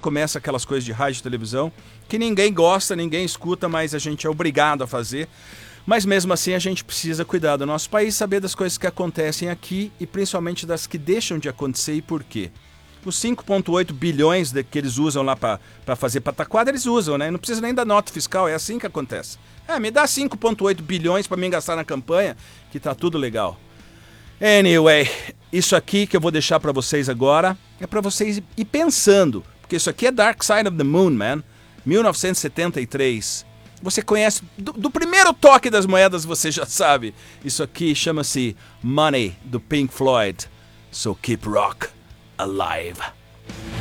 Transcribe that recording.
começa aquelas coisas de rádio e televisão que ninguém gosta, ninguém escuta, mas a gente é obrigado a fazer. Mas mesmo assim a gente precisa cuidar do nosso país, saber das coisas que acontecem aqui e principalmente das que deixam de acontecer e por quê. Os 5,8 bilhões que eles usam lá para fazer pataquada, eles usam, né? Não precisa nem da nota fiscal, é assim que acontece. Me dá 5,8 bilhões para mim gastar na campanha, que tá tudo legal. Anyway, isso aqui que eu vou deixar para vocês agora é para vocês ir pensando, porque isso aqui é Dark Side of the Moon, man. 1973. Você conhece, do primeiro toque das moedas você já sabe. Isso aqui chama-se Money, do Pink Floyd. So keep rock alive.